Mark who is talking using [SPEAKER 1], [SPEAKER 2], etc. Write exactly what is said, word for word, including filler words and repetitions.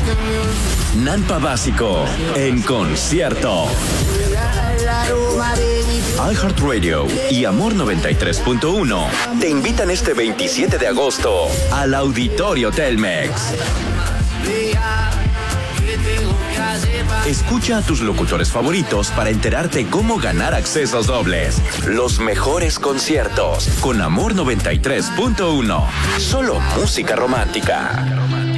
[SPEAKER 1] Nampa Básico en concierto. iHeartRadio y Amor noventa y tres punto uno te invitan este veintisiete de agosto al Auditorio Telmex. Escucha a tus locutores favoritos para enterarte cómo ganar accesos dobles. Los mejores conciertos con Amor noventa y tres punto uno. Solo música romántica.